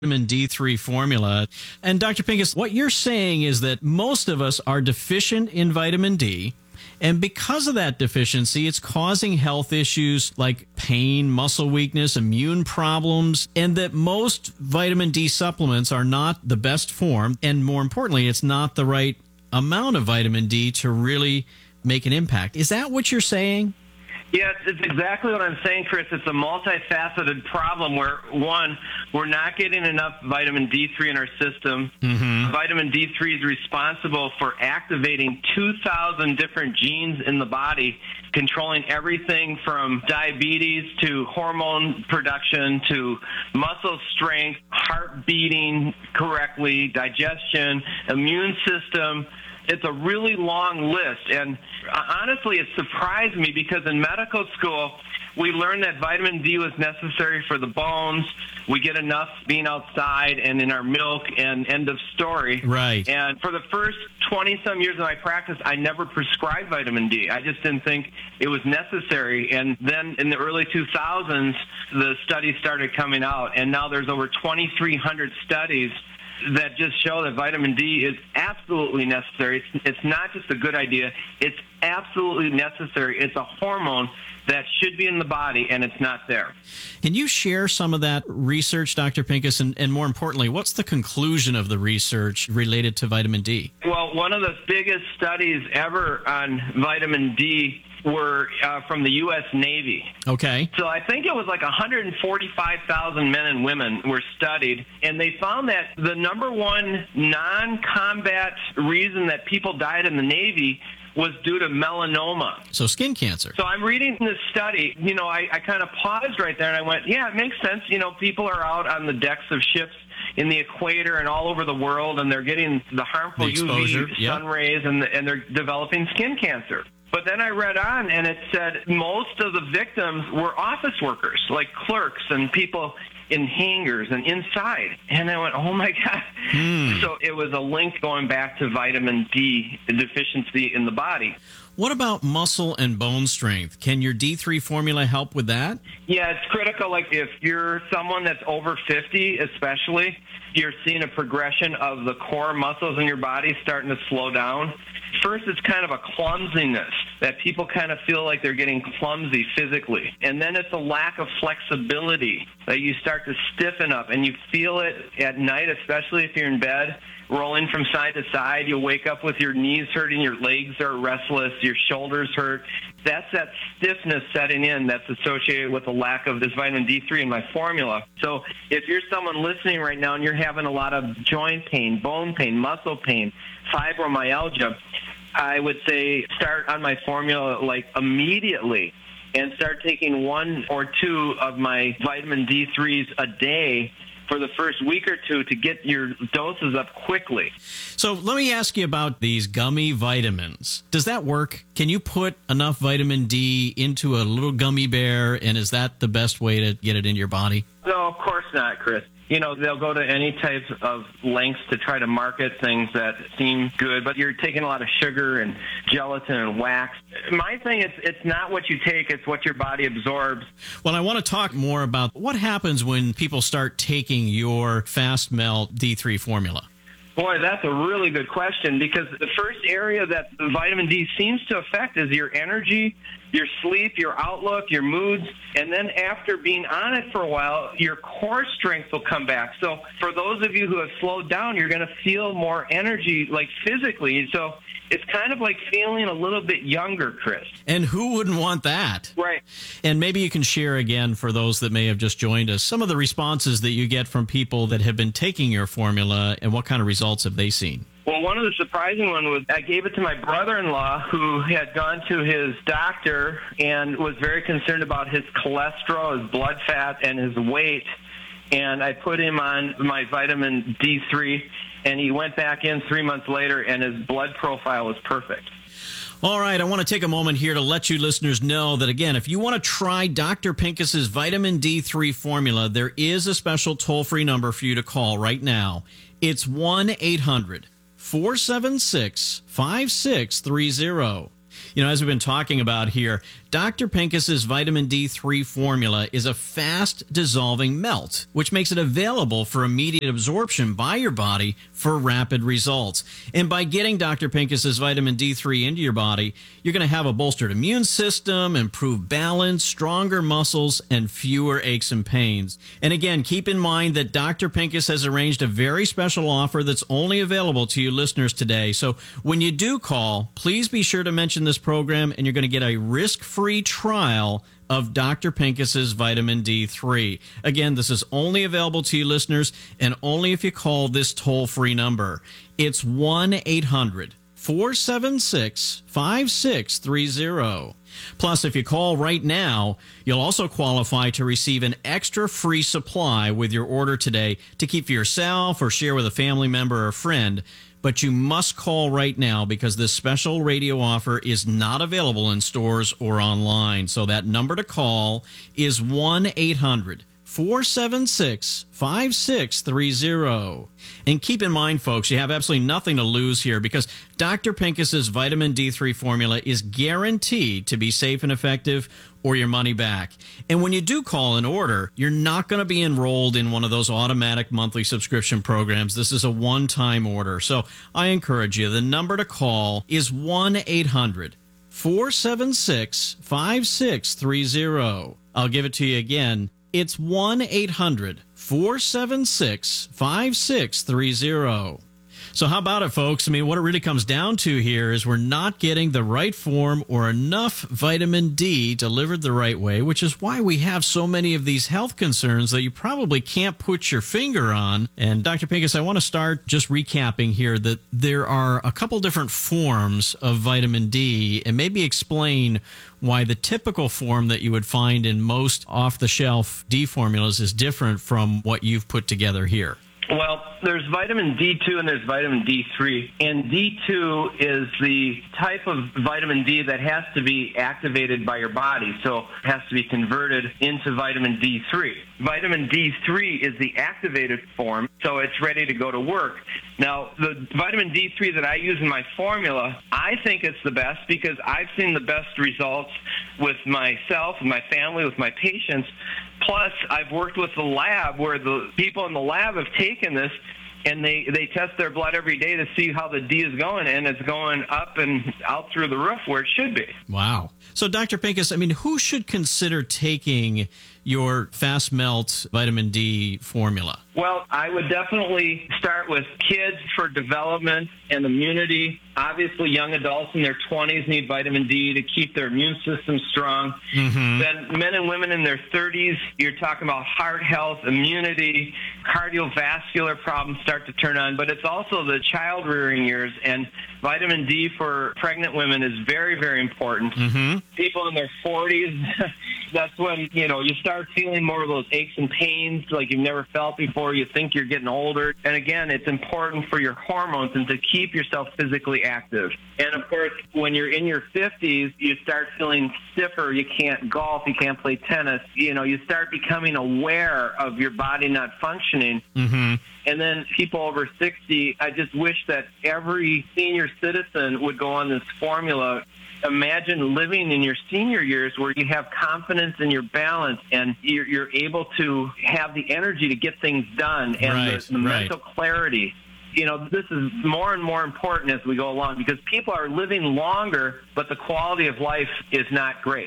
vitamin D3 formula. And Dr. Pincus, what you're saying is that most of us are deficient in vitamin D. And because of that deficiency, it's causing health issues like pain, muscle weakness, immune problems, and that most vitamin D supplements are not the best form. And more importantly, it's not the right amount of vitamin D to really make an impact. Is that what you're saying? Yeah, it's exactly what I'm saying, Chris. It's a multifaceted problem where, one, we're not getting enough vitamin D3 in our system. Mm-hmm. Vitamin D3 is responsible for activating 2,000 different genes in the body, controlling everything from diabetes to hormone production to muscle strength, heart beating correctly, digestion, immune system. It's a really long list, and honestly, it surprised me because in medical school, we learned that vitamin D was necessary for the bones. We get enough being outside and in our milk, and end of story. Right. And for the first 20-some years of my practice, I never prescribed vitamin D. I just didn't think it was necessary. And then in the early 2000s, the studies started coming out, and now there's over 2,300 studies that just show that vitamin D is absolutely necessary. It's not just a good idea. It's absolutely necessary. It's a hormone that should be in the body, and it's not there. Can you share some of that research, Dr. Pincus, and more importantly, what's the conclusion of the research related to vitamin D? Well, one of the biggest studies ever on vitamin D were from the U.S. Navy. Okay. So I think it was like 145,000 men and women were studied, and they found that the number one non-combat reason that people died in the Navy was due to melanoma. So skin cancer. So I'm reading this study, I kind of paused right there and I went, yeah, it makes sense. People are out on the decks of ships in the equator and all over the world, and they're getting the harmful UV sun rays, and they're developing skin cancer. But then I read on, and it said most of the victims were office workers, like clerks and people in hangars and inside. And I went, oh, my God. So it was a link going back to vitamin D deficiency in the body. What about muscle and bone strength? Can your D3 formula help with that? Yeah, it's critical. Like if you're someone that's over 50 especially, you're seeing a progression of the core muscles in your body starting to slow down. First, it's kind of a clumsiness that people kind of feel like they're getting clumsy physically. And then it's a lack of flexibility that you start to stiffen up, and you feel it at night, especially if you're in bed, rolling from side to side. You'll wake up with your knees hurting, your legs are restless, your shoulders hurt. That's that stiffness setting in that's associated with the lack of this vitamin D3 in my formula. So if you're someone listening right now and you're having a lot of joint pain, bone pain, muscle pain, fibromyalgia, I would say start on my formula like immediately and start taking 1 or 2 of my vitamin D3s a day for the first week or two to get your doses up quickly. So let me ask you about these gummy vitamins. Does that work? Can you put enough vitamin D into a little gummy bear, and is that the best way to get it in your body? No, of course not, Chris. They'll go to any types of lengths to try to market things that seem good, but you're taking a lot of sugar and gelatin and wax. My thing is, it's not what you take, it's what your body absorbs. Well, I want to talk more about what happens when people start taking your Fast Melt D3 formula. Boy, that's a really good question, because the first area that the vitamin D seems to affect is your energy, your sleep, your outlook, your moods, and then after being on it for a while, your core strength will come back. So for those of you who have slowed down, you're going to feel more energy, like physically. So it's kind of like feeling a little bit younger, Chris. And who wouldn't want that? Right. And maybe you can share again, for those that may have just joined us, some of the responses that you get from people that have been taking your formula, and what kind of results have they seen? Well, one of the surprising ones was I gave it to my brother-in-law, who had gone to his doctor and was very concerned about his cholesterol, his blood fat, and his weight. And I put him on my vitamin D3, and he went back in 3 months later, and his blood profile was perfect. All right, I want to take a moment here to let you listeners know that, again, if you want to try Dr. Pincus's vitamin D3 formula, there is a special toll-free number for you to call right now. It's 1-800-476-5630. As we've been talking about here, Dr. Pincus's vitamin D3 formula is a fast-dissolving melt, which makes it available for immediate absorption by your body for rapid results. And by getting Dr. Pincus's vitamin D3 into your body, you're going to have a bolstered immune system, improved balance, stronger muscles, and fewer aches and pains. And again, keep in mind that Dr. Pincus has arranged a very special offer that's only available to you listeners today. So when you do call, please be sure to mention this program, and you're going to get a risk-free trial of Dr. Pincus's vitamin D3. Again, this is only available to you listeners, and only if you call this toll-free number. It's 1-800-476-5630. Plus, if you call right now, you'll also qualify to receive an extra free supply with your order today to keep for yourself or share with a family member or friend. But you must call right now because this special radio offer is not available in stores or online. So that number to call is 1-800-476-5630. And keep in mind, folks, you have absolutely nothing to lose here because Dr. Pincus's vitamin D3 formula is guaranteed to be safe and effective or your money back. And when you do call an order, you're not going to be enrolled in one of those automatic monthly subscription programs. This is a one-time order. So I encourage you, the number to call is 1-800-476-5630. I'll give it to you again. It's 1-800-476-5630. So how about it, folks? I mean, what it really comes down to here is we're not getting the right form or enough vitamin D delivered the right way, which is why we have so many of these health concerns that you probably can't put your finger on. And Dr. Pincus, I want to start just recapping here that there are a couple different forms of vitamin D, and maybe explain why the typical form that you would find in most off-the-shelf D formulas is different from what you've put together here. Well, there's vitamin D2 and there's vitamin D3. And D2 is the type of vitamin D that has to be activated by your body, so it has to be converted into vitamin D3. Vitamin D3 is the activated form, so it's ready to go to work. Now, the vitamin D3 that I use in my formula, I think it's the best because I've seen the best results with myself, with my family, with my patients. Plus, I've worked with the lab where the people in the lab have taken this and they test their blood every day to see how the D is going, and it's going up and out through the roof where it should be. Wow. So, Dr. Pincus, I mean, who should consider taking your fast melt vitamin D formula? Well, I would definitely start with kids for development and immunity. Obviously, young adults in their 20s need vitamin D to keep their immune system strong. Then men and women in their 30s, you're talking about heart health, immunity, cardiovascular problems start to turn on. But it's also the child-rearing years, and vitamin D for pregnant women is very, very important. People in their 40s, that's when, you start feeling more of those aches and pains like you've never felt before. You think you're getting older. And again, it's important for your hormones and to keep yourself physically active. And of course, when you're in your 50s, you start feeling stiffer. You can't golf. You can't play tennis. You start becoming aware of your body not functioning. And then people over 60, I just wish that every senior citizen would go on this formula. Imagine living in your senior years where you have confidence in your balance and you're able to have the energy to get things done and the mental clarity. This is more and more important as we go along because people are living longer, but the quality of life is not great.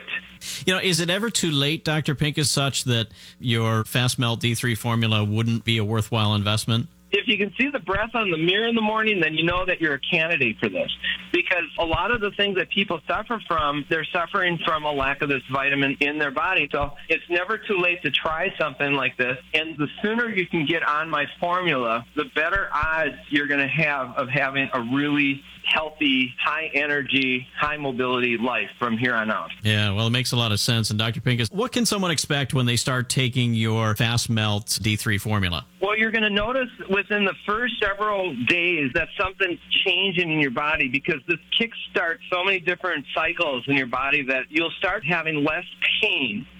Is it ever too late, Dr. Pincus, such that your Fast Melt D3 formula wouldn't be a worthwhile investment? If you can see the breath on the mirror in the morning, then you know that you're a candidate for this. Because a lot of the things that people suffer from, they're suffering from a lack of this vitamin in their body. So it's never too late to try something like this. And the sooner you can get on my formula, the better odds you're going to have of having a really healthy, high-energy, high-mobility life from here on out. Yeah, well, it makes a lot of sense. And Dr. Pincus, what can someone expect when they start taking your Fast Melt D3 formula? Well, you're going to notice within the first several days that something's changing in your body because this kickstarts so many different cycles in your body that you'll start having less pain.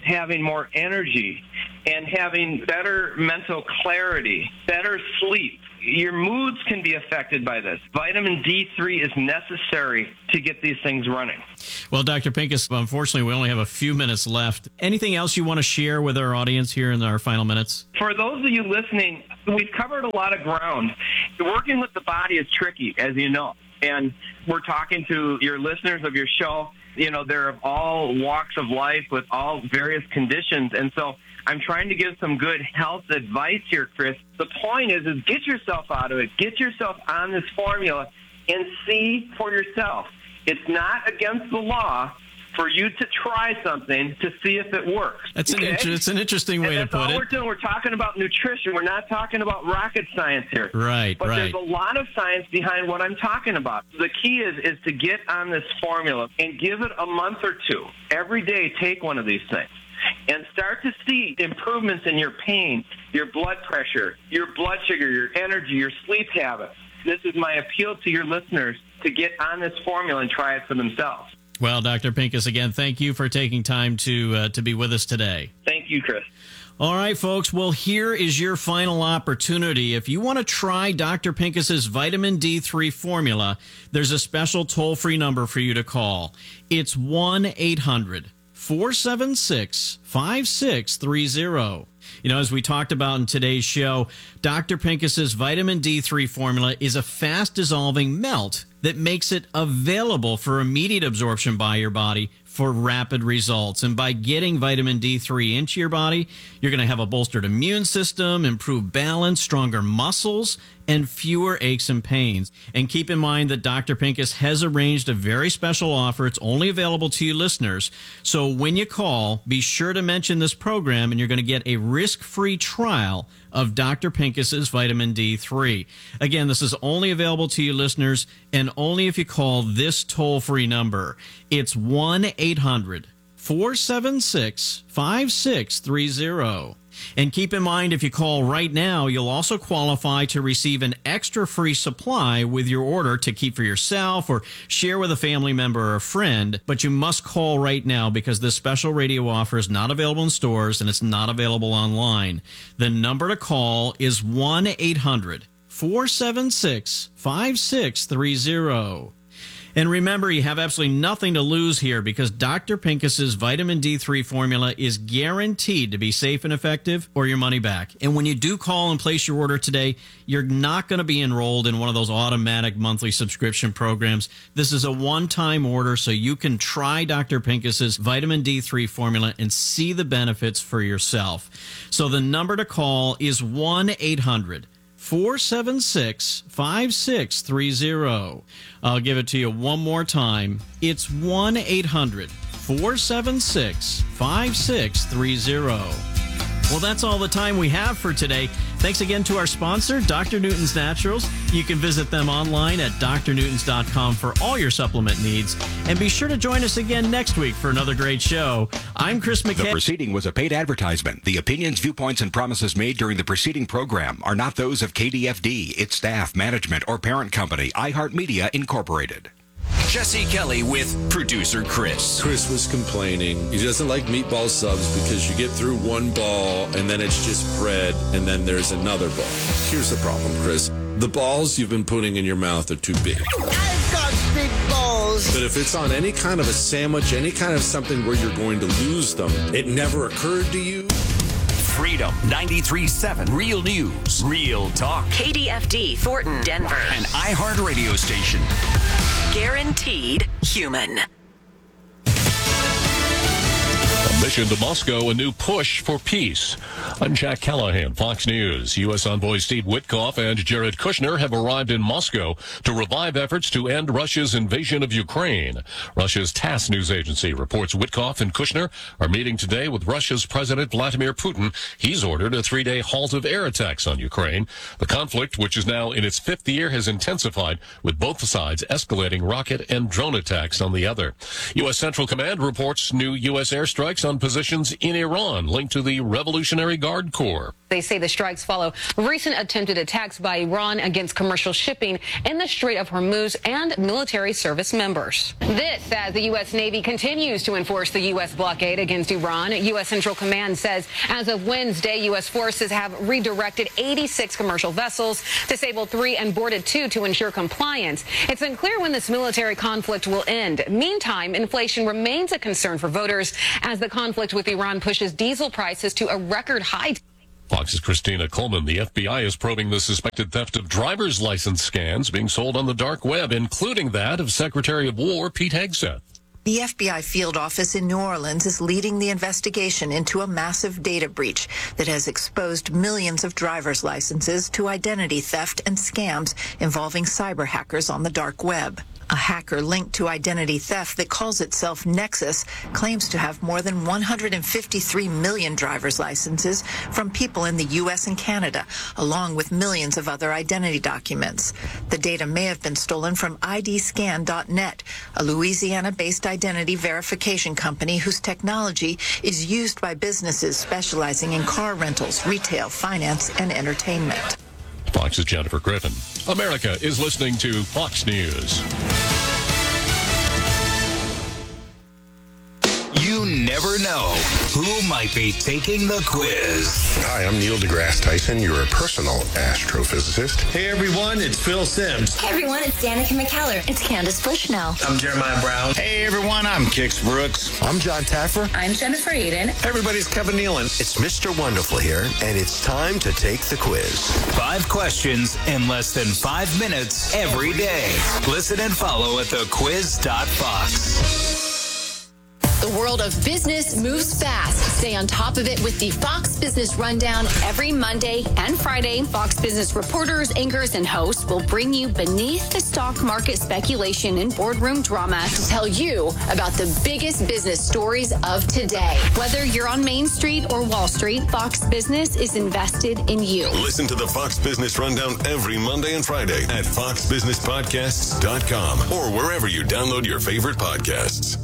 having more energy and having better mental clarity, better sleep. Your moods can be affected by this. Vitamin D3 is necessary to get these things running. Well, Dr. Pincus, unfortunately, we only have a few minutes left. Anything else you want to share with our audience here in our final minutes? For those of you listening, we've covered a lot of ground. Working with the body is tricky, as you know. And we're talking to your listeners of your show. You know, they're of all walks of life with all various conditions. And so I'm trying to give some good health advice here, Chris. The point is get yourself out of it. Get yourself on this formula and see for yourself. It's not against the law for you to try something to see if it works. It's an interesting way to put all it. We're doing. We're talking about nutrition. We're not talking about rocket science here. Right, but right. There's a lot of science behind what I'm talking about. The key is to get on this formula and give it a month or two. Every day, take one of these things and start to see improvements in your pain, your blood pressure, your blood sugar, your energy, your sleep habits. This is my appeal to your listeners to get on this formula and try it for themselves. Well, Dr. Pincus, again, thank you for taking time to be with us today. Thank you, Chris. All right, folks. Well, here is your final opportunity. If you want to try Dr. Pincus's vitamin D3 formula, there's a special toll-free number for you to call. It's 1-800-476-5630. You know, as we talked about in today's show, Dr. Pincus's vitamin D3 formula is a fast-dissolving melt that makes it available for immediate absorption by your body for rapid results. And by getting vitamin D3 into your body, you're going to have a bolstered immune system, improved balance, stronger muscles, and fewer aches and pains. And keep in mind that Dr. Pincus has arranged a very special offer. It's only available to you listeners. So when you call, be sure to mention this program, and you're going to get a risk-free trial of Dr. Pincus's vitamin D3. Again, this is only available to you listeners, and only if you call this toll-free number. It's 1-800-476-5630. And keep in mind, if you call right now, you'll also qualify to receive an extra free supply with your order to keep for yourself or share with a family member or a friend. But you must call right now because this special radio offer is not available in stores and it's not available online. The number to call is 1-800-476-5630. And remember, you have absolutely nothing to lose here because Dr. Pincus's vitamin D3 formula is guaranteed to be safe and effective or your money back. And when you do call and place your order today, you're not going to be enrolled in one of those automatic monthly subscription programs. This is a one-time order so you can try Dr. Pincus's vitamin D3 formula and see the benefits for yourself. So the number to call is 1-800-476-5630. I'll give it to you one more time. It's 1-800-476-5630. Well, that's all the time we have for today. Thanks again to our sponsor, Dr. Newton's Naturals. You can visit them online at drnewtons.com for all your supplement needs. And be sure to join us again next week for another great show. I'm Chris McKay. The proceeding was a paid advertisement. The opinions, viewpoints, and promises made during the preceding program are not those of KDFD, its staff, management, or parent company, iHeartMedia Incorporated. Jesse Kelly with producer Chris. Chris was complaining. He doesn't like meatball subs because you get through one ball and then it's just bread and then there's another ball. Here's the problem, Chris. The balls you've been putting in your mouth are too big. I've got big balls. But if it's on any kind of a sandwich, any kind of something where you're going to lose them, it never occurred to you? Freedom 93.7 Real News, Real Talk. KDFD, Thornton, Denver. An iHeart radio station. Guaranteed human. Mission to Moscow, a new push for peace. I'm Jack Callahan, Fox News. U.S. envoys Steve Witkoff and Jared Kushner have arrived in Moscow to revive efforts to end Russia's invasion of Ukraine. Russia's TASS news agency reports Witkoff and Kushner are meeting today with Russia's President Vladimir Putin. He's ordered a 3-day halt of air attacks on Ukraine. The conflict, which is now in its 5th year, has intensified, with both sides escalating rocket and drone attacks on the other. U.S. Central Command reports new U.S. airstrikes on ground positions in Iran linked to the Revolutionary Guard Corps. They say the strikes follow recent attempted attacks by Iran against commercial shipping in the Strait of Hormuz and military service members. This as the U.S. Navy continues to enforce the U.S. blockade against Iran. U.S. Central Command says as of Wednesday, U.S. forces have redirected 86 commercial vessels, disabled 3 and boarded 2 to ensure compliance. It's unclear when this military conflict will end. Meantime, inflation remains a concern for voters as the conflict with Iran pushes diesel prices to a record high. Fox's Christina Coleman. The FBI is probing the suspected theft of driver's license scans being sold on the dark web, including that of Secretary of War Pete Hegseth. The FBI field office in New Orleans is leading the investigation into a massive data breach that has exposed millions of driver's licenses to identity theft and scams involving cyber hackers on the dark web. A hacker linked to identity theft that calls itself Nexus claims to have more than 153 million driver's licenses from people in the U.S. and Canada, along with millions of other identity documents. The data may have been stolen from IDScan.net, a Louisiana-based identity verification company whose technology is used by businesses specializing in car rentals, retail, finance, and entertainment. Fox's Jennifer Griffin. America is listening to Fox News. You never know who might be taking the quiz. Hi, I'm Neil deGrasse Tyson, your personal astrophysicist. Hey everyone, it's Phil Simms. Hey everyone, it's Danica McKellar. It's Candace Bushnell. I'm Jeremiah Brown. Hey everyone, I'm Kix Brooks. I'm John Taffer. I'm Jennifer Aiden. Everybody's Kevin Nealon. It's Mr. Wonderful here, and it's time to take the quiz. 5 questions in less than 5 minutes every day. Listen and follow at thequiz.fox. The world of business moves fast. Stay on top of it with the Fox Business Rundown every Monday and Friday. Fox Business reporters, anchors, and hosts will bring you beneath the stock market speculation and boardroom drama to tell you about the biggest business stories of today. Whether you're on Main Street or Wall Street, Fox Business is invested in you. Listen to the Fox Business Rundown every Monday and Friday at foxbusinesspodcasts.com or wherever you download your favorite podcasts.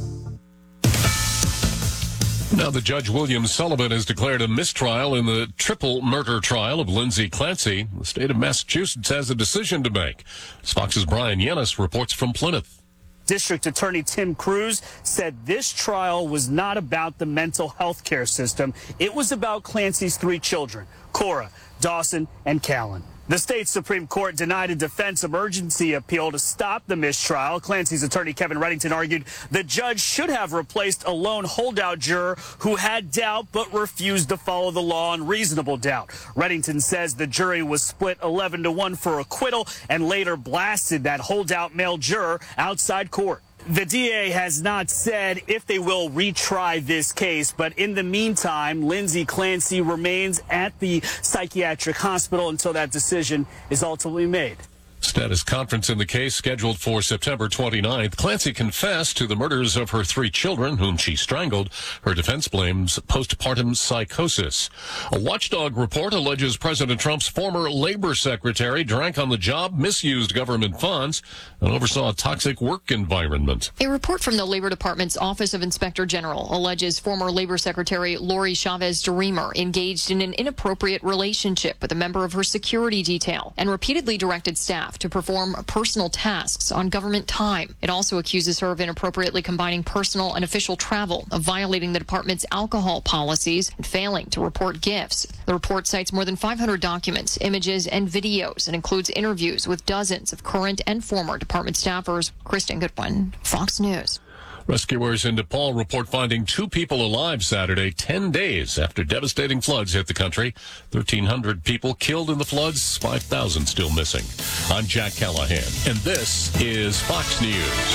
Now, the Judge William Sullivan has declared a mistrial in the triple murder trial of Lindsay Clancy. The state of Massachusetts has a decision to make. Fox's Brian Yennis reports from Plymouth. District Attorney Tim Cruz said this trial was not about the mental health care system. It was about Clancy's 3 children, Cora, Dawson, and Callan. The state Supreme Court denied a defense emergency appeal to stop the mistrial. Clancy's attorney Kevin Reddington argued the judge should have replaced a lone holdout juror who had doubt but refused to follow the law on reasonable doubt. Reddington says the jury was split 11-1 for acquittal and later blasted that holdout male juror outside court. The DA has not said if they will retry this case, but in the meantime, Lindsay Clancy remains at the psychiatric hospital until that decision is ultimately made. Status conference in the case scheduled for September 29th. Clancy confessed to the murders of her 3 children, whom she strangled. Her defense blames postpartum psychosis. A watchdog report alleges President Trump's former labor secretary drank on the job, misused government funds, and oversaw a toxic work environment. A report from the Labor Department's Office of Inspector General alleges former Labor Secretary Lori Chavez-DeRemer engaged in an inappropriate relationship with a member of her security detail and repeatedly directed staff to perform personal tasks on government time. It also accuses her of inappropriately combining personal and official travel, of violating the department's alcohol policies, and failing to report gifts. The report cites more than 500 documents, images, and videos, and includes interviews with dozens of current and former department staffers. Kristen Goodwin, Fox News. Rescuers in Nepal report finding 2 people alive Saturday, 10 days after devastating floods hit the country. 1,300 people killed in the floods, 5,000 still missing. I'm Jack Callahan, and this is Fox News.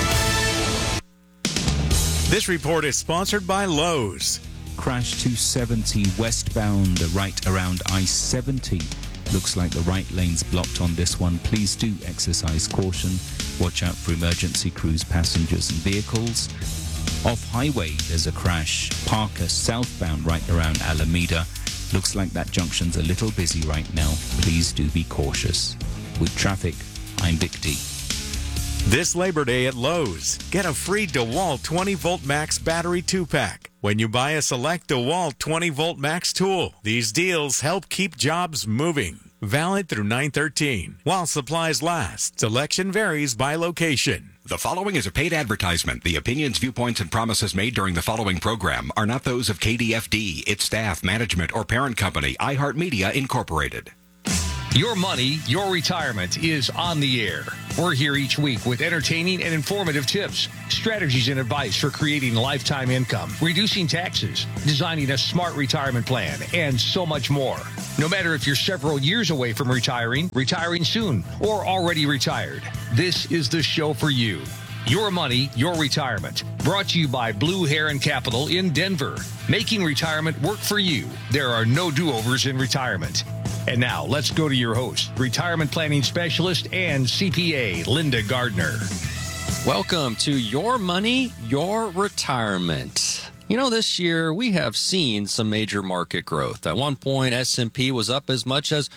This report is sponsored by Lowe's. Crash 270 westbound right around I-70. Looks like the right lane's blocked on this one. Please do exercise caution. Watch out for emergency crews, passengers and vehicles. Off highway, there's a crash. Parker southbound right around Alameda. Looks like that junction's a little busy right now. Please do be cautious. With traffic, I'm Vic D. This Labor Day at Lowe's, get a free DeWalt 20-volt max battery 2-pack when you buy a select DeWalt 20-volt max tool. These deals help keep jobs moving. Valid through 9/13 while supplies last. Selection varies by location. The following is a paid advertisement. The opinions, viewpoints, and promises made during the following program are not those of KDFD, its staff, management, or parent company, iHeartMedia Incorporated. Your money, your retirement is on the air. We're here each week with entertaining and informative tips, strategies and advice for creating lifetime income, reducing taxes, designing a smart retirement plan, and so much more. No matter if you're several years away from retiring, retiring soon, or already retired, this is the show for you. Your money, your retirement. Brought to you by Blue Heron Capital in Denver. Making retirement work for you. There are no do-overs in retirement. And now, let's go to your host, retirement planning specialist and CPA, Linda Gardner. Welcome to Your Money, Your Retirement. You know, this year we have seen some major market growth. At one point, S&P was up as much as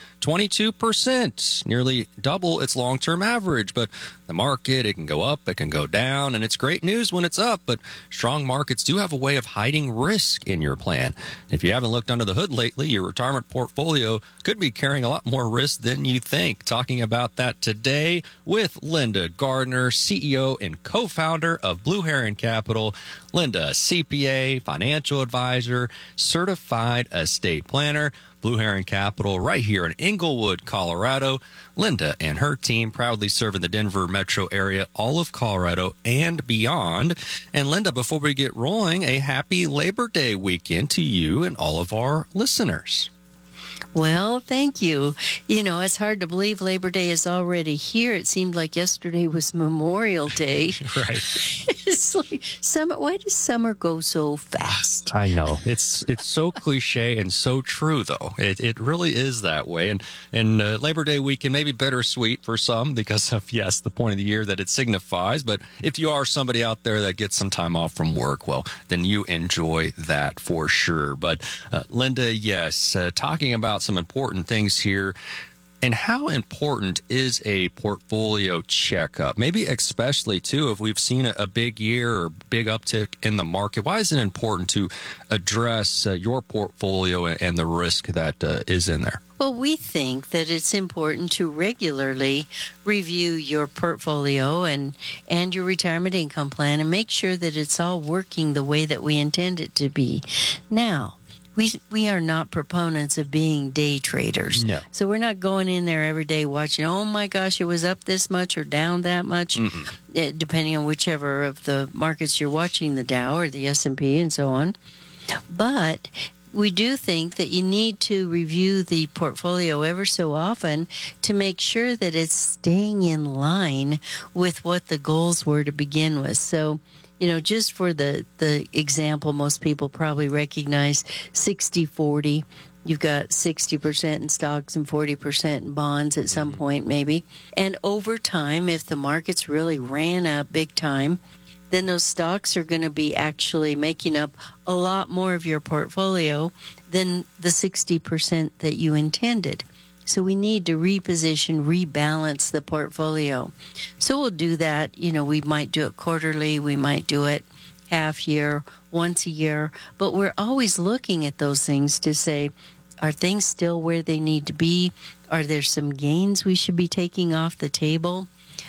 22%, nearly double its long-term average. But the market, it can go up, it can go down, and it's great news when it's up. But strong markets do have a way of hiding risk in your plan. If you haven't looked under the hood lately, your retirement portfolio could be carrying a lot more risk than you think. Talking about that today with Linda Gardner, CEO and co-founder of Blue Heron Capital. Linda, CPA, financial advisor, certified estate planner. Blue Heron Capital right here in Englewood, Colorado. Linda and her team proudly serving the Denver metro area, all of Colorado and beyond. And Linda, before we get rolling, a happy Labor Day weekend to you and all of our listeners. Well, thank you. You know, it's hard to believe Labor Day is already here. It seemed like yesterday was Memorial Day. Right. It's like summer. Why does summer go so fast? I know. It's so cliche and so true, though. It really is that way. And Labor Day weekend may be bittersweet for some because of, yes, the point of the year that it signifies. But if you are somebody out there that gets some time off from work, well, then you enjoy that for sure. But Linda, yes, talking about some important things here. And how important is a portfolio checkup? Maybe especially, too, if we've seen a big year or big uptick in the market. Why is it important to address your portfolio and the risk that is in there? Well, we think that it's important to regularly review your portfolio and your retirement income plan and make sure that it's all working the way that we intend it to be. Now, we are not proponents of being day traders. No. So we're not going in there every day watching, oh my gosh, it was up this much or down that much, depending on whichever of the markets you're watching, the Dow or the S&P and so on. But we do think that you need to review the portfolio ever so often to make sure that it's staying in line with what the goals were to begin with. So, you know, just for the example, most people probably recognize 60-40. You've got 60% in stocks and 40% in bonds at some point, maybe. And over time, if the markets really ran up big time, then those stocks are going to be actually making up a lot more of your portfolio than the 60% that you intended. So we need to reposition, rebalance the portfolio. So we'll do that. You know, we might do it quarterly. We might do it half year, once a year. But we're always looking at those things to say, are things still where they need to be? Are there some gains we should be taking off the table?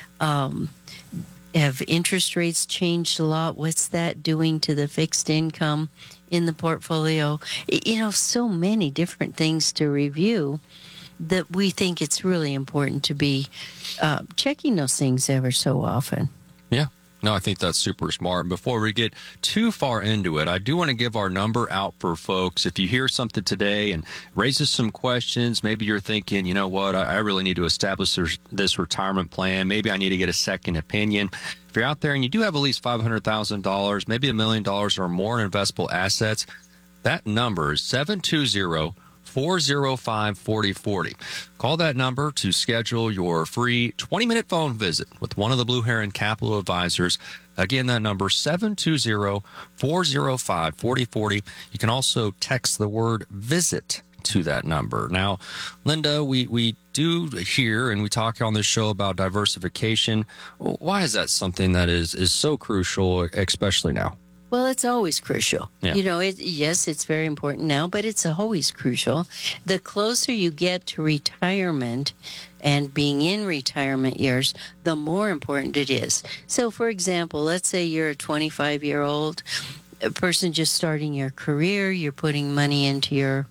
Have interest rates changed a lot? What's that doing to the fixed income in the portfolio? You know, so many different things to review that we think it's really important to be checking those things ever so often. Yeah. No, I think that's super smart. Before we get too far into it, I do want to give our number out for folks. If you hear something today and raises some questions, maybe you're thinking, you know what, I really need to establish this retirement plan. Maybe I need to get a second opinion. If you're out there and you do have at least $500,000, maybe $1 million or more in investable assets, that number is 720-405-4040. Call that number to schedule your free 20-minute phone visit with one of the Blue Heron Capital Advisors. Again, that number, 720-405-4040. You can also text the word VISIT to that number. Now, Linda, we do hear and we talk on this show about diversification. Why is that something that is so crucial, especially now? Well, it's always crucial. Yeah. You know, yes, it's very important now, but it's always crucial. The closer you get to retirement and being in retirement years, the more important it is. So, for example, let's say you're a 25-year-old person just starting your career, you're putting money into your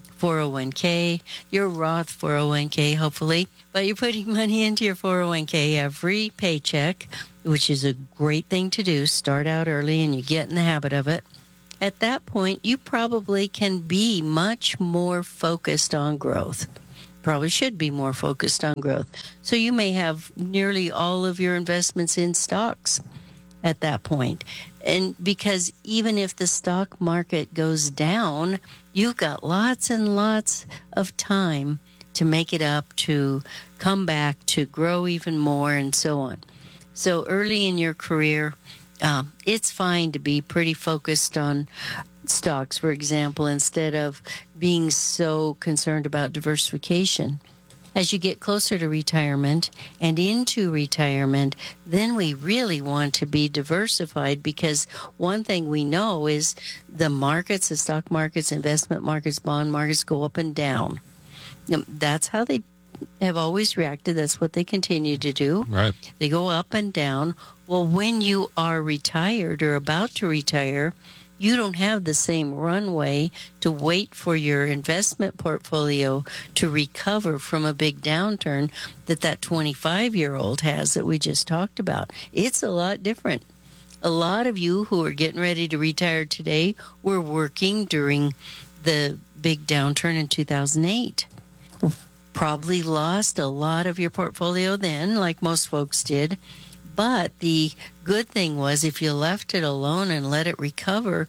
401k, your Roth 401k, hopefully, but you're putting money into your 401k every paycheck, which is a great thing to do. Start out early and you get in the habit of it. At that point, you probably can be much more focused on growth. Probably should be more focused on growth. So you may have nearly all of your investments in stocks at that point. And because even if the stock market goes down, you've got lots and lots of time to make it up, to come back, to grow even more, and so on. So early in your career, it's fine to be pretty focused on stocks, for example, instead of being so concerned about diversification. As you get closer to retirement and into retirement, then we really want to be diversified, because one thing we know is the markets, the stock markets, investment markets, bond markets go up and down. That's how they have always reacted. That's what they continue to do. Right. They go up and down. Well, when you are retired or about to retire, you don't have the same runway to wait for your investment portfolio to recover from a big downturn that 25-year-old has that we just talked about. It's a lot different. A lot of you who are getting ready to retire today were working during the big downturn in 2008. Probably lost a lot of your portfolio then, like most folks did. But the good thing was, if you left it alone and let it recovered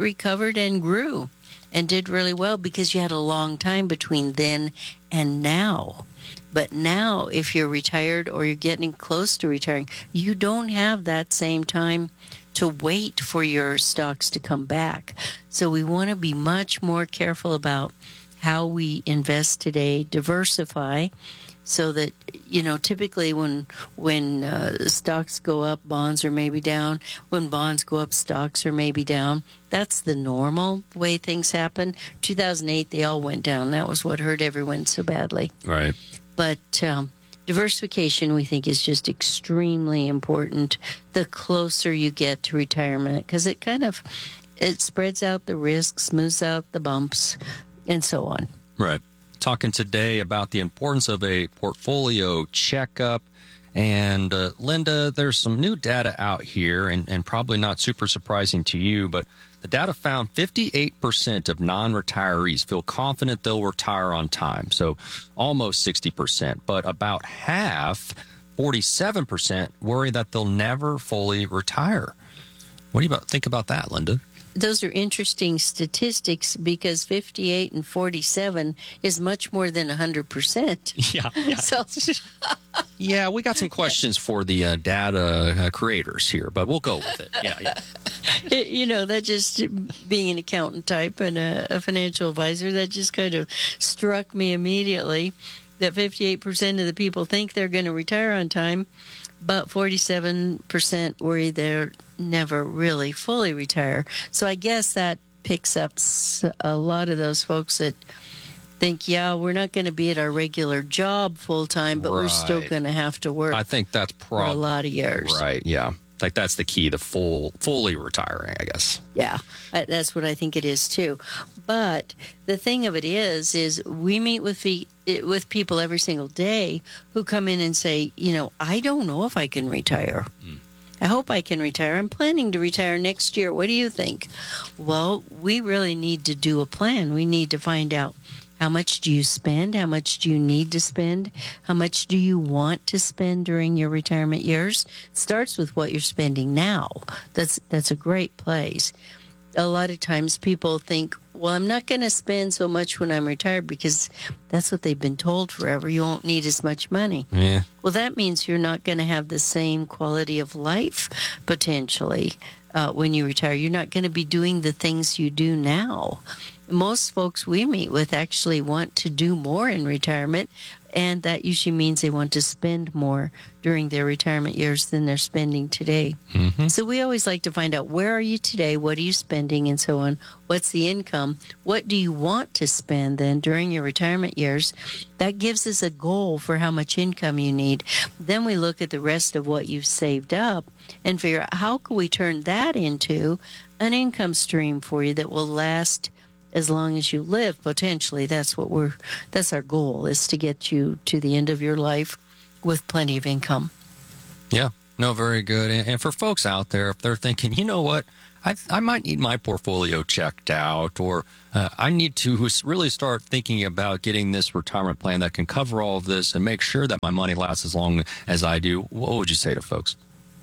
and grew and did really well, because you had a long time between then and now. But now, if you're retired or you're getting close to retiring, you don't have that same time to wait for your stocks to come back. So we want to be much more careful about how we invest today, diversify, so that, you know, typically when stocks go up, bonds are maybe down. When bonds go up, stocks are maybe down. That's the normal way things happen. 2008, they all went down. That was what hurt everyone so badly. Right. But diversification, we think, is just extremely important the closer you get to retirement, because it spreads out the risks, smooths out the bumps, and so on. Right. Talking today about the importance of a portfolio checkup. And Linda, there's some new data out here, and probably not super surprising to you, but the data found 58% of non-retirees feel confident they'll retire on time. So almost 60%, but about half, 47%, worry that they'll never fully retire. What do you think about that, Linda? Those are interesting statistics, because 58 and 47 is much more than 100%. Yeah. So, yeah, we got some questions for the data creators here, but we'll go with it. Yeah. You know, that just, being an accountant type and a financial advisor, that just kind of struck me immediately, that 58% of the people think they're going to retire on time, but 47% worry they're never really fully retire. So I guess that picks up a lot of those folks that think, yeah, we're not going to be at our regular job full time, but we're still going to have to work. I think that's for a lot of years. Right, yeah. Like that's the key, the fully retiring, I guess. Yeah, that's what I think it is too. But the thing of it is we meet with people every single day who come in and say, you know, I don't know if I can retire. I hope I can retire. I'm planning to retire next year. What do you think? Well, we really need to do a plan. We need to find out, how much do you spend? How much do you need to spend? How much do you want to spend during your retirement years? It starts with what you're spending now. That's a great place. A lot of times people think, well, I'm not going to spend so much when I'm retired, because that's what they've been told forever. You won't need as much money. Yeah. Well, that means you're not going to have the same quality of life, potentially, when you retire. You're not going to be doing the things you do now. most folks we meet with actually want to do more in retirement, and that usually means they want to spend more during their retirement years than they're spending today. Mm-hmm. So we always like to find out, where are you today? What are you spending? And so on. What's the income? What do you want to spend then during your retirement years? That gives us a goal for how much income you need. Then we look at the rest of what you've saved up and figure out, how can we turn that into an income stream for you that will last as long as you live, potentially. That's our goal, is to get you to the end of your life with plenty of income. Yeah, no, very good. And for folks out there, if they're thinking, you know what, I might need my portfolio checked out, or I need to really start thinking about getting this retirement plan that can cover all of this and make sure that my money lasts as long as I do, what would you say to folks?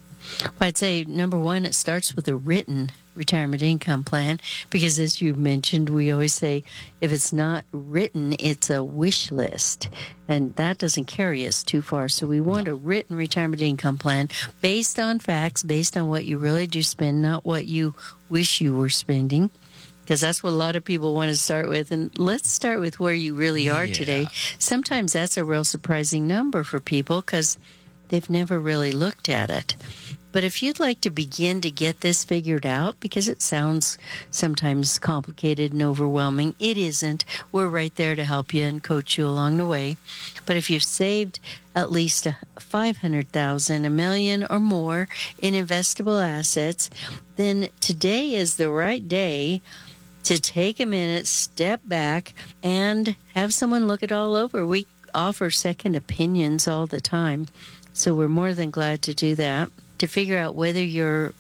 I'd say, number one, it starts with a written retirement income plan, because as you mentioned, we always say if it's not written, it's a wish list, and that doesn't carry us too far. So we want a written retirement income plan based on facts, based on what you really do spend, not what you wish you were spending, because that's what a lot of people want to start with. And let's start with where you really are today. Sometimes that's a real surprising number for people because they've never really looked at it. But if you'd like to begin to get this figured out, because it sounds sometimes complicated and overwhelming, it isn't. We're right there to help you and coach you along the way. But if you've saved at least $500,000, $1 million or more in investable assets, then today is the right day to take a minute, step back, and have someone look it all over. We offer second opinions all the time, so we're more than glad to do that, to figure out whether you're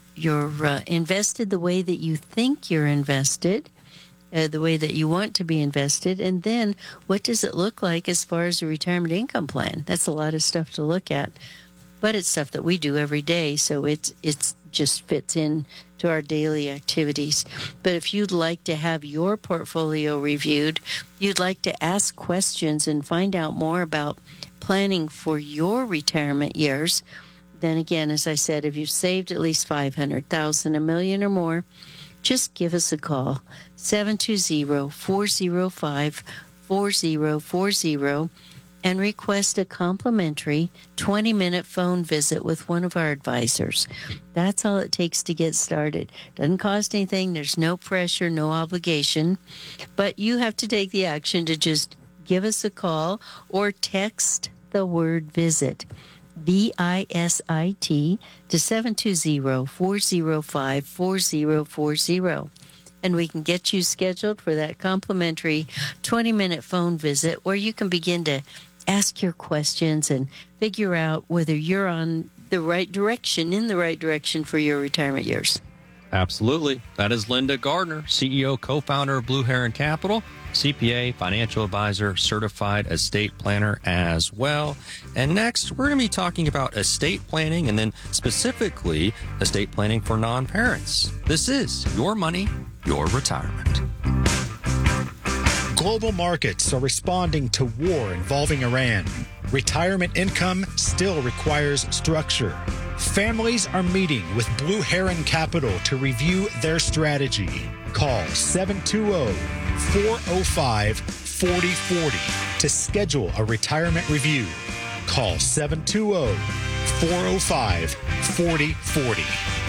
invested the way that you think you're invested, the way that you want to be invested, and then what does it look like as far as a retirement income plan? That's a lot of stuff to look at, but it's stuff that we do every day, so it's just fits in to our daily activities. But if you'd like to have your portfolio reviewed, you'd like to ask questions and find out more about planning for your retirement years, then again, as I said, if you've saved at least $500,000, $1 million or more, just give us a call, 720-405-4040, and request a complimentary 20-minute phone visit with one of our advisors. That's all it takes to get started. Doesn't cost anything. There's no pressure, no obligation, but you have to take the action to just give us a call or text the word visit, VISIT, to 720-405-4040. And we can get you scheduled for that complimentary 20-minute phone visit where you can begin to ask your questions and figure out whether you're on the right direction, in the right direction for your retirement years. Absolutely. That is Linda Gardner, CEO, co-founder of Blue Heron Capital, CPA, financial advisor, certified estate planner as well. And next, we're going to be talking about estate planning, and then specifically estate planning for non-parents. This is Your Money, Your Retirement. Global markets are responding to war involving Iran. Retirement income still requires structure. Families are meeting with Blue Heron Capital to review their strategy. Call 720-405-4040 to schedule a retirement review. Call 720-405-4040.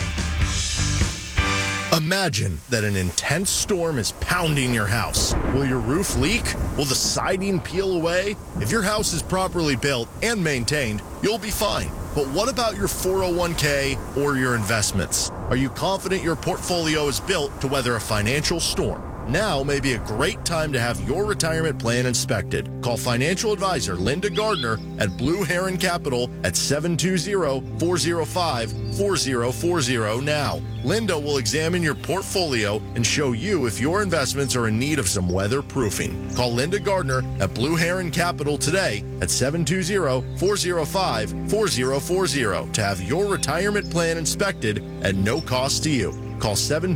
Imagine that an intense storm is pounding your house. Will your roof leak? Will the siding peel away? If your house is properly built and maintained, you'll be fine. But what about your 401k or your investments? Are you confident your portfolio is built to weather a financial storm? Now may be a great time to have your retirement plan inspected. Call financial advisor Linda Gardner at Blue Heron Capital at 720-405-4040 now. Linda will examine your portfolio and show you if your investments are in need of some weatherproofing. Call Linda Gardner at Blue Heron Capital today at 720-405-4040 to have your retirement plan inspected at no cost to you. Call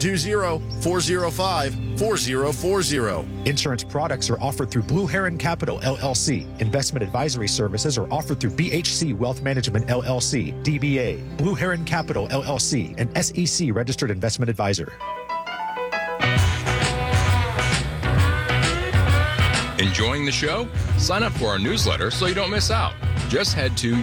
720-405-4040. Insurance products are offered through Blue Heron Capital, LLC. Investment advisory services are offered through BHC Wealth Management, LLC, DBA. Blue Heron Capital, LLC, an SEC registered investment advisor. Enjoying the show? Sign up for our newsletter so you don't miss out. Just head to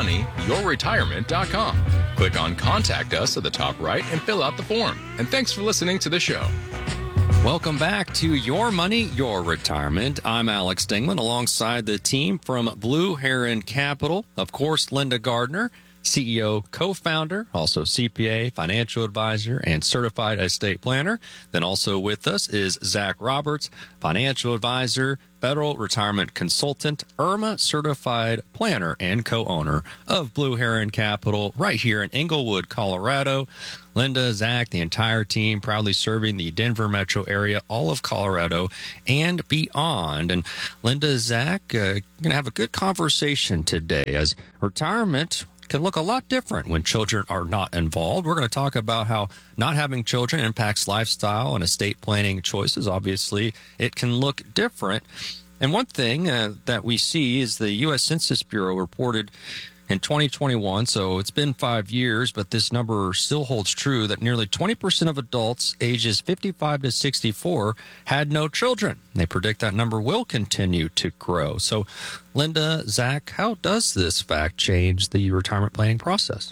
yourmoneyyourretirement.com. Click on Contact Us at the top right and fill out the form. And thanks for listening to the show. Welcome back to Your Money, Your Retirement. I'm Alex Dingman alongside the team from Blue Heron Capital. Of course, Linda Gardner, CEO, co-founder, also CPA, financial advisor, and certified estate planner. Then also with us is Zach Roberts, financial advisor, federal retirement consultant, IRMA certified planner, and co-owner of Blue Heron Capital right here in Englewood, Colorado. Linda, Zach, the entire team proudly serving the Denver metro area, all of Colorado, and beyond. And Linda, Zach, going to have a good conversation today as retirement can look a lot different when children are not involved. We're going to talk about how not having children impacts lifestyle and estate planning choices. Obviously, it can look different. And one thing that we see is the U.S. Census Bureau reported in 2021, so it's been 5 years, but this number still holds true, that nearly 20% of adults ages 55 to 64 had no children. They predict that number will continue to grow. So, Linda, Zach, how does this fact change the retirement planning process?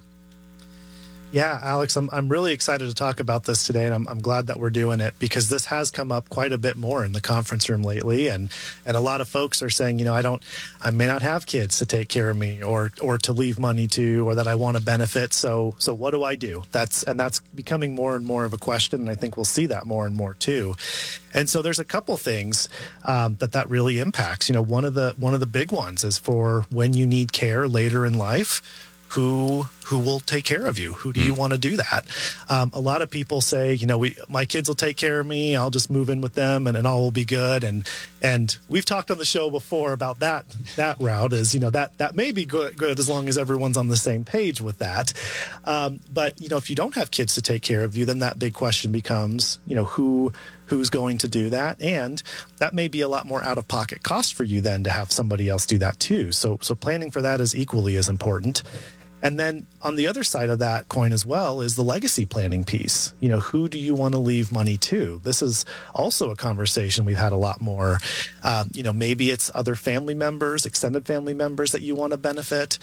Yeah, Alex, I'm really excited to talk about this today, and I'm glad that we're doing it because this has come up quite a bit more in the conference room lately, and a lot of folks are saying, I may not have kids to take care of me or to leave money to, or that I want to benefit. So what do I do? That's becoming more and more of a question, and I think we'll see that more and more too. And so there's a couple things that really impacts. One of the big ones is for when you need care later in life. Who will take care of you? Who do you want to do that? A lot of people say, my kids will take care of me. I'll just move in with them and all will be good. And we've talked on the show before about that route is, that may be good as long as everyone's on the same page with that. But, if you don't have kids to take care of you, then that big question becomes, who's going to do that? And that may be a lot more out-of-pocket cost for you then to have somebody else do that too. So planning for that is equally as important. And then on the other side of that coin as well is the legacy planning piece. Who do you want to leave money to? This is also a conversation we've had a lot more. Maybe it's other family members, extended family members that you want to benefit.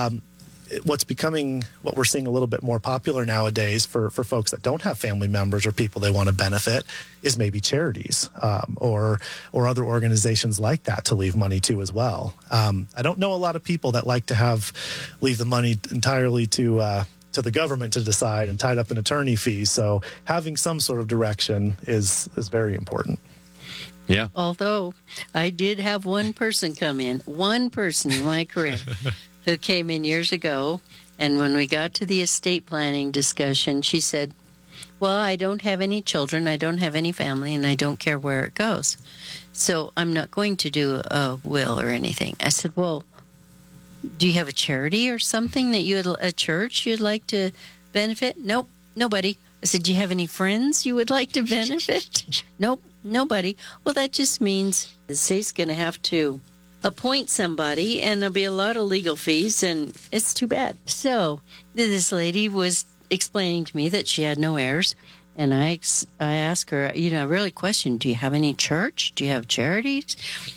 What we're seeing a little bit more popular nowadays for folks that don't have family members or people they want to benefit is maybe charities or other organizations like that to leave money to as well. I don't know a lot of people that like to leave the money entirely to the government to decide and tied up in attorney fees. So having some sort of direction is very important. Yeah. Although I did have one person in my career who came in years ago, and when we got to the estate planning discussion, she said, well, I don't have any children, I don't have any family, and I don't care where it goes. So I'm not going to do a will or anything. I said, well, do you have a charity or something a church you'd like to benefit? Nope, nobody. I said, do you have any friends you would like to benefit? Nope, nobody. Well, that just means the state's going to have to appoint somebody, and there'll be a lot of legal fees, and it's too bad. So this lady was explaining to me that she had no heirs, and I asked her, I really questioned, do you have any church? Do you have charities?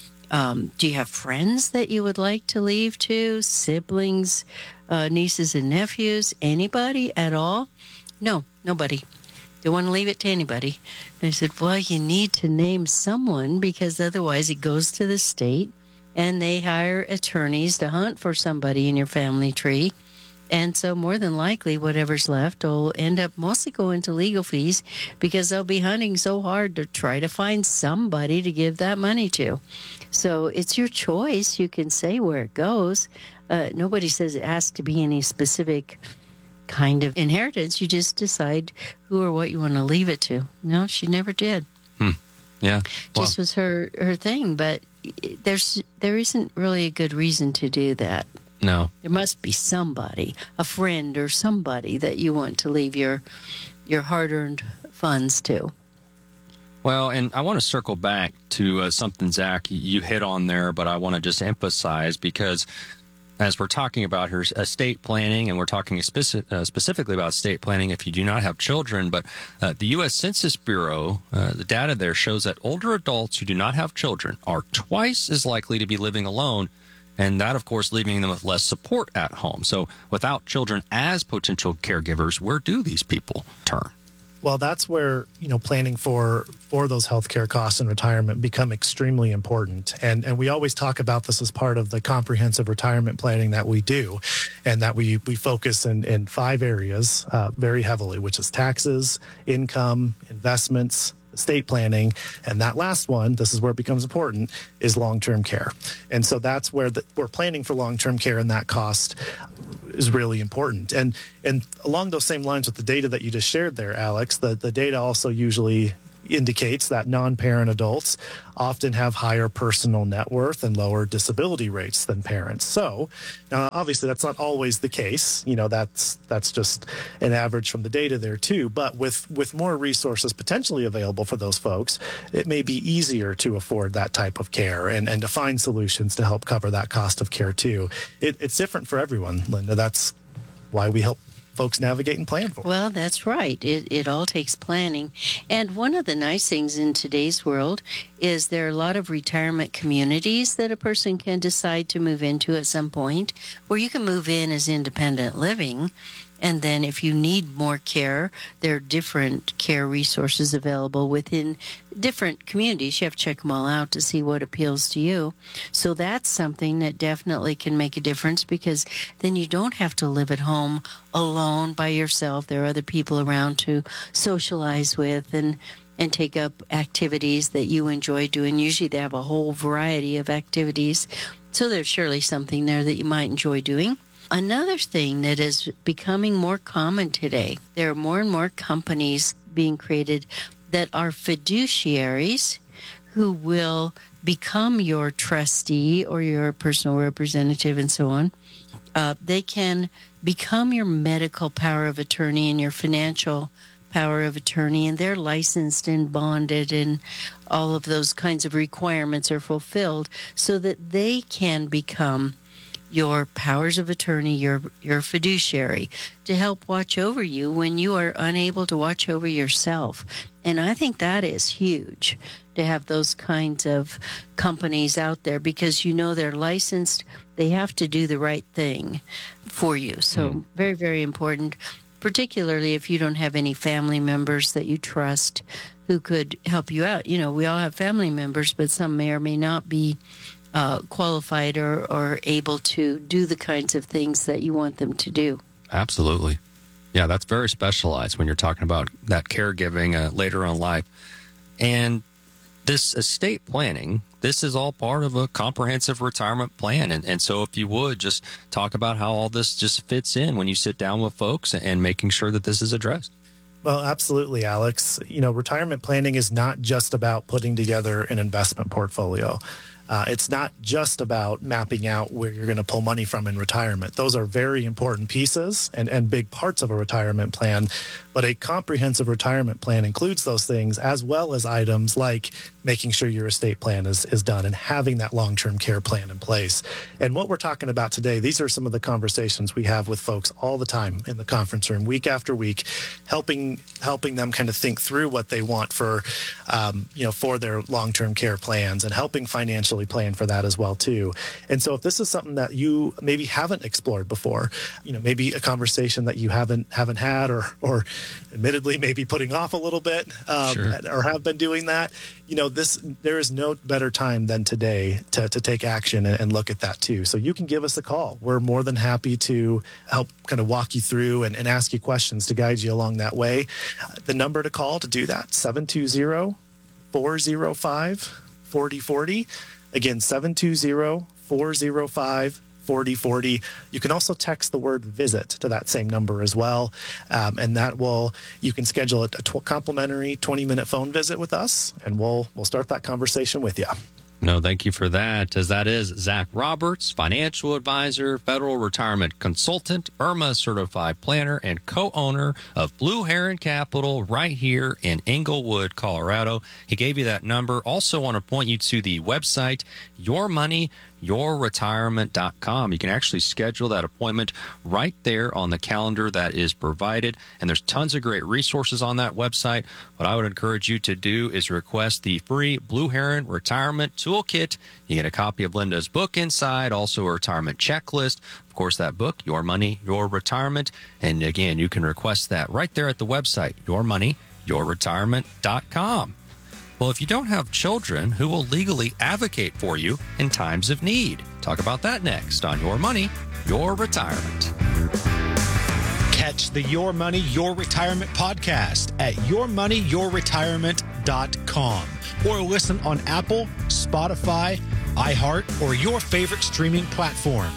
Do you have friends that you would like to leave to? Siblings, nieces and nephews, anybody at all? No, nobody. Don't want to leave it to anybody. And I said, well, you need to name someone because otherwise it goes to the state and they hire attorneys to hunt for somebody in your family tree. And so more than likely, whatever's left will end up mostly going to legal fees because they'll be hunting so hard to try to find somebody to give that money to. So it's your choice. You can say where it goes. Nobody says it has to be any specific kind of inheritance. You just decide who or what you want to leave it to. No, she never did. Yeah. Just was her thing. But there isn't really a good reason to do that. No. There must be somebody, a friend or somebody that you want to leave your hard-earned funds to. Well, and I want to circle back to something, Zach, you hit on there, but I want to just emphasize because as we're talking about here, estate planning, and we're talking specifically about estate planning if you do not have children, but the U.S. Census Bureau, the data there shows that older adults who do not have children are twice as likely to be living alone, and that, of course, leaving them with less support at home. So without children as potential caregivers, where do these people turn? Well, that's where, planning for those healthcare costs in retirement become extremely important. And we always talk about this as part of the comprehensive retirement planning that we do, and that we focus in 5 areas very heavily, which is taxes, income, investments, estate planning, and that last one, this is where it becomes important, is long-term care. And so that's where we're planning for long-term care, and that cost is really important. And along those same lines with the data that you just shared there, Alex, the data also usually indicates that non-parent adults often have higher personal net worth and lower disability rates than parents. So obviously that's not always the case. That's just an average from the data there too. But with more resources potentially available for those folks, it may be easier to afford that type of care and to find solutions to help cover that cost of care too. It's different for everyone, Linda. That's why we help folks navigate and plan for. Well, that's right. It all takes planning. And one of the nice things in today's world is there are a lot of retirement communities that a person can decide to move into at some point, where you can move in as independent living. And then if you need more care, there are different care resources available within different communities. You have to check them all out to see what appeals to you. So that's something that definitely can make a difference, because then you don't have to live at home alone by yourself. There are other people around to socialize with and take up activities that you enjoy doing. Usually they have a whole variety of activities. So there's surely something there that you might enjoy doing. Another thing that is becoming more common today, there are more and more companies being created that are fiduciaries who will become your trustee or your personal representative and so on. They can become your medical power of attorney and your financial power of attorney, and they're licensed and bonded, and all of those kinds of requirements are fulfilled so that they can become your powers of attorney, your fiduciary, to help watch over you when you are unable to watch over yourself. And I think that is huge to have those kinds of companies out there, because they're licensed, they have to do the right thing for you. So very, very important, particularly if you don't have any family members that you trust who could help you out. We all have family members, but some may or may not be qualified or able to do the kinds of things that you want them to do. Absolutely. Yeah, that's very specialized when you're talking about that caregiving later on in life. And this estate planning, this is all part of a comprehensive retirement plan. And so if you would just talk about how all this just fits in when you sit down with folks and making sure that this is addressed. Well, absolutely, Alex. Retirement planning is not just about putting together an investment portfolio. It's not just about mapping out where you're going to pull money from in retirement. Those are very important pieces and big parts of a retirement plan. But a comprehensive retirement plan includes those things, as well as items like making sure your estate plan is done and having that long-term care plan in place. And what we're talking about today, these are some of the conversations we have with folks all the time in the conference room, week after week, helping them kind of think through what they want for their long-term care plans, and helping financially plan for that as well too. And so if this is something that you maybe haven't explored before, maybe a conversation that you haven't had or admittedly maybe putting off a little bit, or have been doing that, there is no better time than today to take action and look at that too. So you can give us a call. We're more than happy to help kind of walk you through and ask you questions to guide you along that way. The number to call to do that, 720-405-4040. Again, 720-405-4040. You can also text the word visit to that same number as well. And you can schedule a complimentary 20-minute phone visit with us, and we'll start that conversation with you. No, thank you for that, as that is Zach Roberts, financial advisor, federal retirement consultant, IRMA certified planner, and co-owner of Blue Heron Capital right here in Englewood, Colorado. He gave you that number. Also want to point you to the website, Your Money, yourmoneyyourretirement.com. You can actually schedule that appointment right there on the calendar that is provided, and there's tons of great resources on that website. What I would encourage you to do is request the free Blue Heron Retirement Toolkit. You get a copy of Linda's book inside, also a retirement checklist. Of course, that book, Your Money, Your Retirement. And again, you can request that right there at the website, yourmoneyyourretirement.com. Well, if you don't have children, who will legally advocate for you in times of need? Talk about that next on Your Money, Your Retirement. Catch the Your Money, Your Retirement podcast at yourmoneyyourretirement.com or listen on Apple, Spotify, iHeart, or your favorite streaming platform.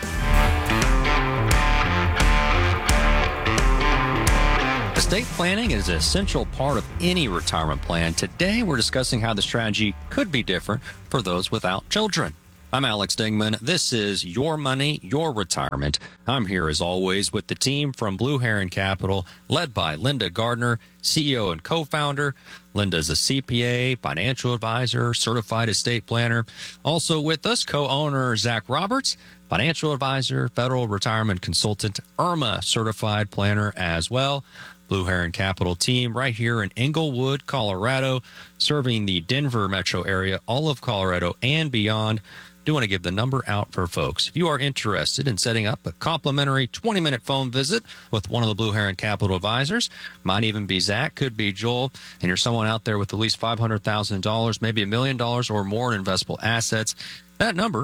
Estate planning is an essential part of any retirement plan. Today, we're discussing how the strategy could be different for those without children. I'm Alex Dingman. This is Your Money, Your Retirement. I'm here as always with the team from Blue Heron Capital, led by Linda Gardner, CEO and co-founder. Linda's a CPA, financial advisor, certified estate planner. Also with us, co-owner Zach Roberts, financial advisor, federal retirement consultant, IRMA certified planner as well. Blue Heron Capital team right here in Englewood, Colorado, serving the Denver metro area, all of Colorado and beyond. Do want to give the number out for folks. If you are interested in setting up a complimentary 20-minute phone visit with one of the Blue Heron Capital advisors, might even be Zach, could be Joel, and you're someone out there with at least $500,000, maybe $1 million or more in investable assets, that number,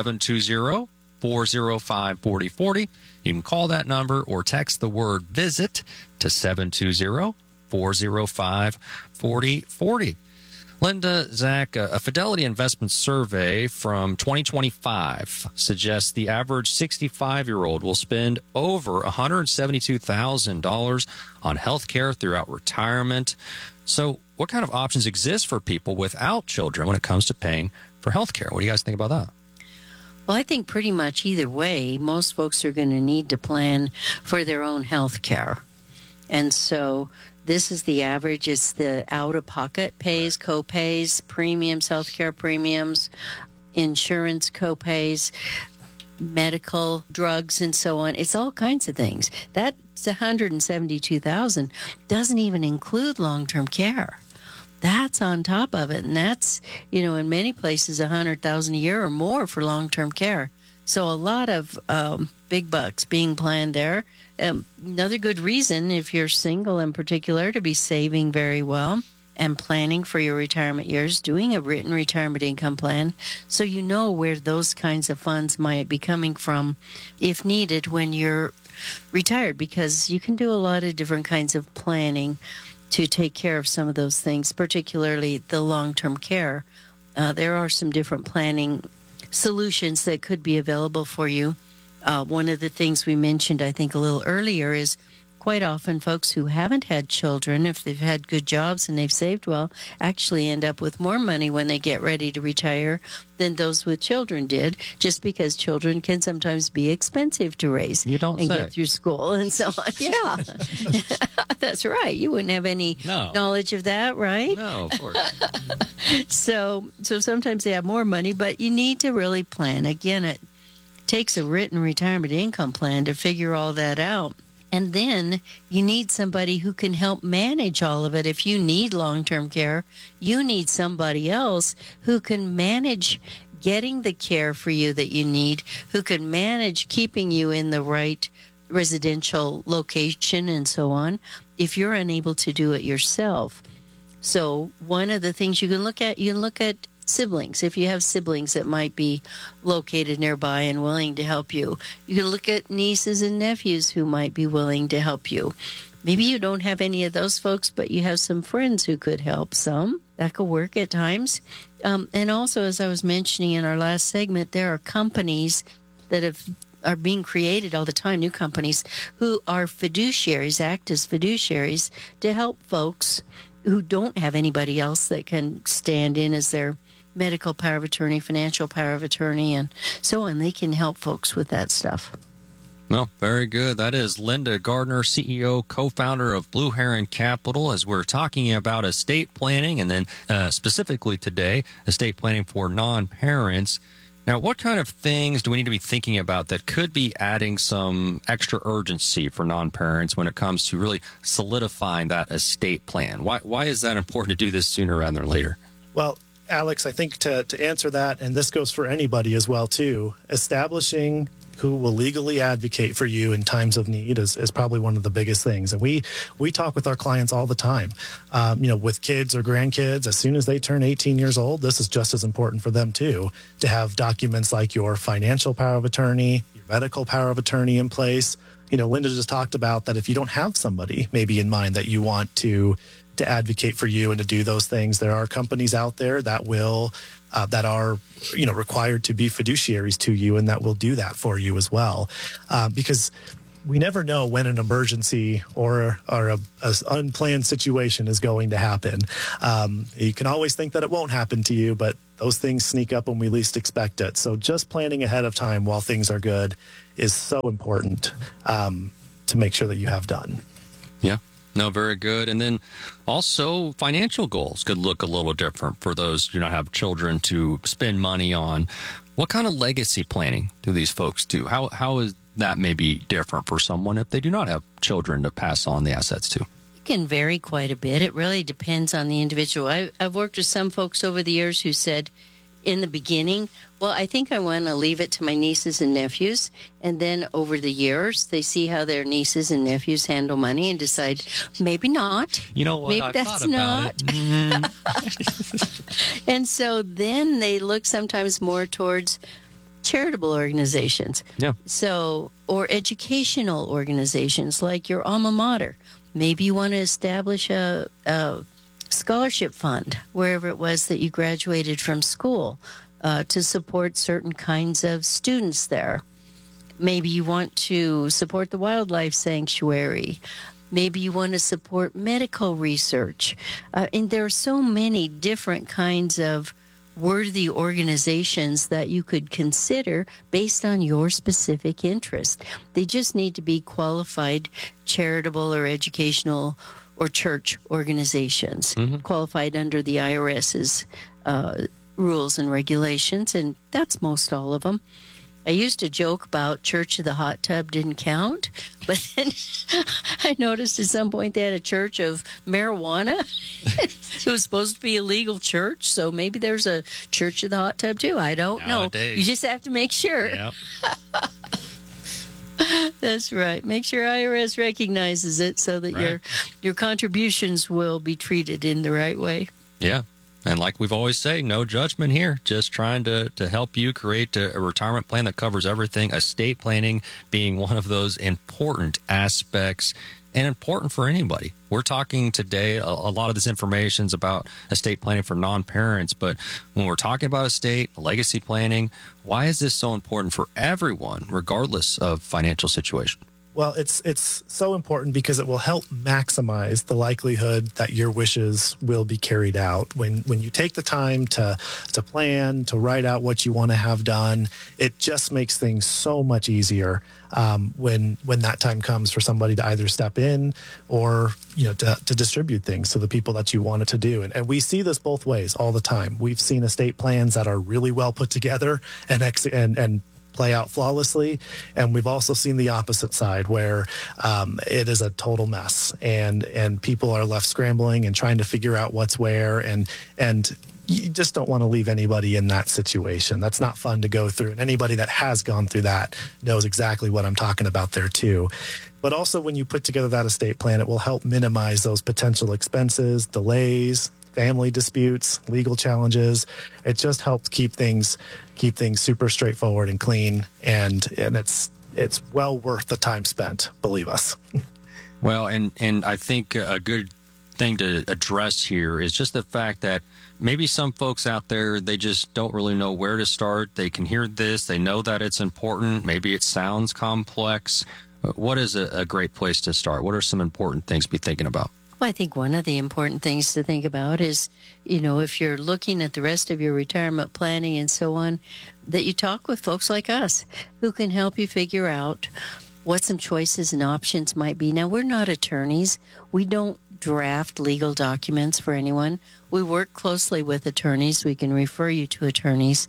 720-405-4040. You can call that number or text the word visit to 720-405-4040. Linda, Zach, a Fidelity Investment survey from 2025 suggests the average 65-year-old will spend over $172,000 on health care throughout retirement. So what kind of options exist for people without children when it comes to paying for health care? What do you guys think about that? Well, I think pretty much either way, most folks are going to need to plan for their own health care. And so this is the average. It's the out-of-pocket pays, co-pays, premiums, healthcare premiums, insurance co-pays, medical drugs, and so on. It's all kinds of things. That's $172,000 doesn't even include long-term care. That's on top of it, and that's, in many places $100,000 a year or more for long-term care. So a lot of big bucks being planned there. Another good reason, if you're single in particular, to be saving very well and planning for your retirement years, doing a written retirement income plan so you know where those kinds of funds might be coming from if needed when you're retired, because you can do a lot of different kinds of planning to take care of some of those things, particularly the long-term care. There are some different planning solutions that could be available for you. One of the things we mentioned, I think, a little earlier is quite often folks who haven't had children, if they've had good jobs and they've saved well, actually end up with more money when they get ready to retire than those with children did, just because children can sometimes be expensive to raise and get through school and so on. Yeah, that's right. You wouldn't have any knowledge of that, right? No, of course. So sometimes they have more money, but you need to really plan. Again, it takes a written retirement income plan to figure all that out. And then you need somebody who can help manage all of it. If you need long-term care, you need somebody else who can manage getting the care for you that you need, who can manage keeping you in the right residential location and so on, if you're unable to do it yourself. So one of the things you can look at siblings. If you have siblings that might be located nearby and willing to help you, you can look at nieces and nephews who might be willing to help you. Maybe you don't have any of those folks, but you have some friends who could help some. That could work at times. And also, as I was mentioning in our last segment, there are companies that are being created all the time, new companies who are fiduciaries, act as fiduciaries to help folks who don't have anybody else that can stand in as their medical power of attorney, financial power of attorney, and so on. They can help folks with that stuff. Well, very good. That is Linda Gardner, CEO, co-founder of Blue Heron Capital, as we're talking about estate planning, and then specifically today, estate planning for non-parents. Now, what kind of things do we need to be thinking about that could be adding some extra urgency for non-parents when it comes to really solidifying that estate plan? Why is that important to do this sooner rather than later? Well, Alex, I think to answer that, and this goes for anybody as well, too, establishing who will legally advocate for you in times of need is probably one of the biggest things. And we talk with our clients all the time, with kids or grandkids. As soon as they turn 18 years old, this is just as important for them, too, to have documents like your financial power of attorney, your medical power of attorney in place. Linda just talked about that if you don't have somebody maybe in mind that you want to advocate for you and to do those things, there are companies out there that will that are required to be fiduciaries to you, and that will do that for you as well, because we never know when an emergency or a unplanned situation is going to happen. You can always think that it won't happen to you, but those things sneak up when we least expect it. So just planning ahead of time while things are good is so important to make sure that you have done. Yeah. No, very good. And then also financial goals could look a little different for those who don't have children to spend money on. What kind of legacy planning do these folks do? How is that maybe different for someone if they do not have children to pass on the assets to? It can vary quite a bit. It really depends on the individual. I've worked with some folks over the years who said in the beginning, well, I think I want to leave it to my nieces and nephews. And then over the years, they see how their nieces and nephews handle money and decide, maybe not. You know what? Maybe I that's thought about not. And so then they look sometimes more towards charitable organizations. Yeah. So, or educational organizations like your alma mater. Maybe you want to establish a scholarship fund wherever it was that you graduated from school to support certain kinds of students there. Maybe you want to support the wildlife sanctuary. Maybe you want to support medical research. And there are so many different kinds of worthy organizations that you could consider based on your specific interest. They just need to be qualified charitable or educational or church organizations, qualified under the IRS's rules and regulations, and that's most all of them. I used to joke about Church of the Hot Tub didn't count, but then I noticed at some point they had a church of marijuana. It was supposed to be a legal church, so maybe there's a Church of the Hot Tub too. I don't know. You just have to make sure. Yep. That's right. Make sure IRS recognizes it so that your contributions will be treated in the right way. Yeah. And like we've always say, no judgment here. Just trying to help you create a retirement plan that covers everything. Estate planning being one of those important aspects and important for anybody. We're talking today, a lot of this information is about estate planning for non-parents, but when we're talking about estate, legacy planning, why is this so important for everyone, regardless of financial situation? Well, it's so important because it will help maximize the likelihood that your wishes will be carried out. When you take the time to plan, to write out what you want to have done, it just makes things so much easier when that time comes for somebody to either step in or to distribute things to the people that you want it to do. And we see this both ways all the time. We've seen estate plans that are really well put together and play out flawlessly. And we've also seen the opposite side where it is a total mess and people are left scrambling and trying to figure out what's where. And you just don't want to leave anybody in that situation. That's not fun to go through. And anybody that has gone through that knows exactly what I'm talking about there too. But also when you put together that estate plan, it will help minimize those potential expenses, delays, family disputes, legal challenges. It just helps keep things super straightforward and clean, and it's well worth the time spent, believe us. Well, and I think a good thing to address here is just the fact that maybe some folks out there, they just don't really know where to start. They can hear this, they know that it's important, maybe it sounds complex. What is a great place to start? What are some important things to be thinking about? Well, I think one of the important things to think about is, if you're looking at the rest of your retirement planning and so on, that you talk with folks like us who can help you figure out what some choices and options might be. Now, we're not attorneys. We don't draft legal documents for anyone. We work closely with attorneys. We can refer you to attorneys.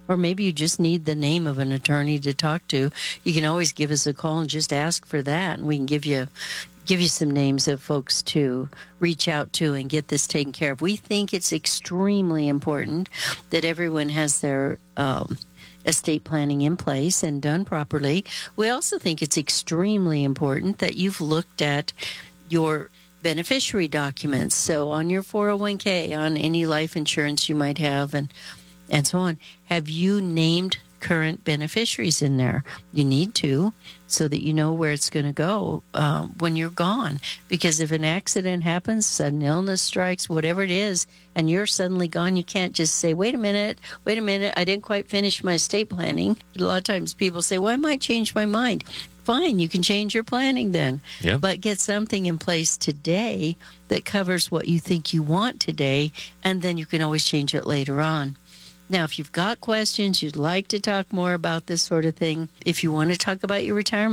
or maybe you just need the name of an attorney to talk to, you can always give us a call and just ask for that, and we can give you some names of folks to reach out to and get this taken care of. We think it's extremely important that everyone has their estate planning in place and done properly. We also think it's extremely important that you've looked at your beneficiary documents. So on your 401k, on any life insurance you might have, and so on, have you named current beneficiaries in there? You need to, so that you know where it's going to go when you're gone. Because if an accident happens, sudden illness strikes, whatever it is, and you're suddenly gone, you can't just say, wait a minute, I didn't quite finish my estate planning. A lot of times people say, well, I might change my mind. Fine, you can change your planning then. Yeah. But get something in place today that covers what you think you want today, and then you can always change it later on. Now, if you've got questions, you'd like to talk more about this sort of thing, if you want to talk about your retirement,